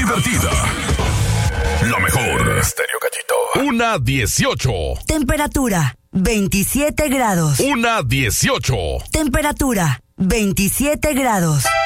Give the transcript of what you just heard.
divertida. La mejor. Estéreo Gallito. 1:18. Temperatura 27 grados. 1:18. Temperatura 27 grados.